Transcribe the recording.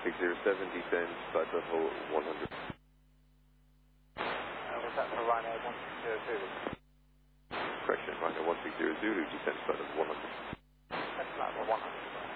607, descend, flight level 100. Was that for Ryanair 160 Zulu? Correction, Ryanair 160 Zulu, descend, flight level 100. That's flight level 100.